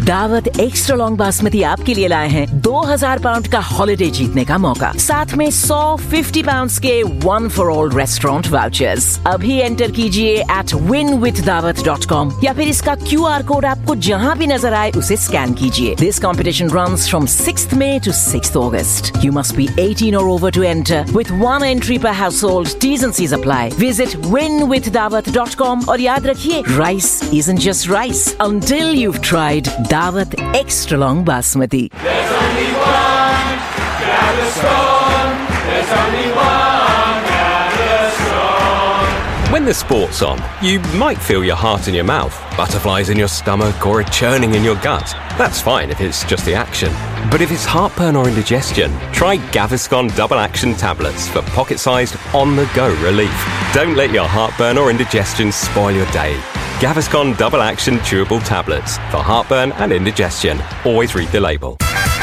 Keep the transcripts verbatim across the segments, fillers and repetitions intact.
दावत extra long basmati आपके लिए लाए हैं दो हज़ार पाउंड का हॉलिडे जीतने का मौका, साथ में सौ फिफ्टी पाउंड्स के one for all restaurant vouchers. अभी एंटर कीजिए एट विन विद दावत डॉट कॉम या फिर इसका क्यू आर कोड आपको जहां भी नजर आए उसे स्कैन कीजिए। This competition runs from sixth May to sixth August. You must be eighteen or over to enter with one entry per household. T's and C's apply. Visit win with dawat dot com और याद रखिए, rice isn't just rice until you've tried Dawat Extra Long Basmati. There's only one Gaviscon. There's only one Gaviscon. When the sport's on, you might feel your heart in your mouth, butterflies in your stomach or a churning in your gut. That's fine if it's just the action. But if it's heartburn or indigestion, try Gaviscon Double Action Tablets for pocket-sized, on-the-go relief. Don't let your heartburn or indigestion spoil your day. Gaviscon Double Action Chewable Tablets for heartburn and indigestion. Always read the label.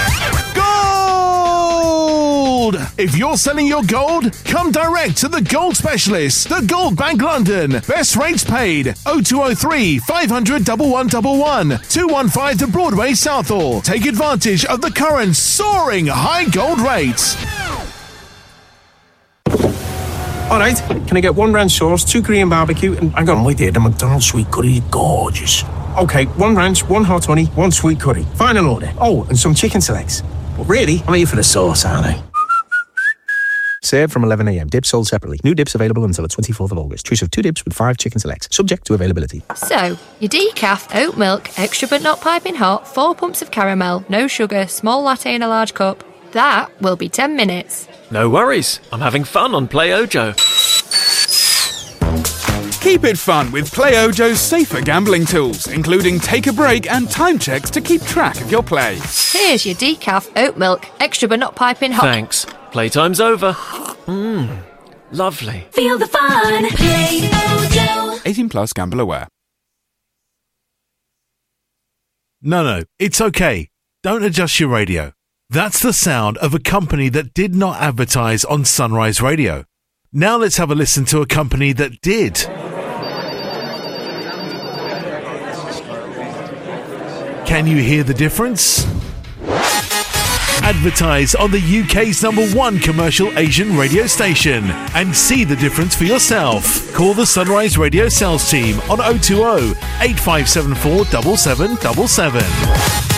If you're selling your gold, come direct to the Gold Specialist, the Gold Bank London. Best rates paid. oh two oh three, five hundred, one one one one, two one five to Broadway Southall. Take advantage of the current soaring high gold rates. All right, can I get one ranch sauce, two Korean barbecue, and hang on, wait there, the McDonald's sweet curry is gorgeous. Okay, one ranch, one hot honey, one sweet curry. Final order. Oh, and some chicken selects. But really, I'm here for the sauce, aren't I? Served from eleven a.m. Dips sold separately. New dips available until the twenty-fourth of August. Choice of two dips with five chicken selects. Subject to availability. So, your decaf, oat milk, extra but not piping hot, four pumps of caramel, no sugar, small latte in a large cup. That will be ten minutes. No worries. I'm having fun on Play Ojo. Keep it fun with Play Ojo's safer gambling tools, including take a break and time checks to keep track of your play. Here's your decaf, oat milk, extra but not piping hot. Thanks. Playtime's over. Mmm, lovely. Feel the fun. Play Ojo. eighteen plus, gamble aware. No, no, it's okay. Don't adjust your radio. That's the sound of a company that did not advertise on Sunrise Radio. Now let's have a listen to a company that did. Can you hear the difference? Advertise on the U K's number one commercial Asian radio station and see the difference for yourself. Call the Sunrise Radio sales team on oh two oh, eight five seven four, seven seven seven seven.